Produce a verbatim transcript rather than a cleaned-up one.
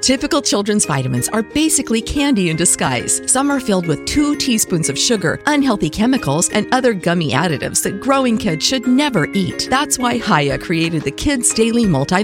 Typical children's vitamins are basically candy in disguise. Some are filled with two teaspoons of sugar, unhealthy chemicals, and other gummy additives that growing kids should never eat. That's why Hiya created the Kids Daily Multi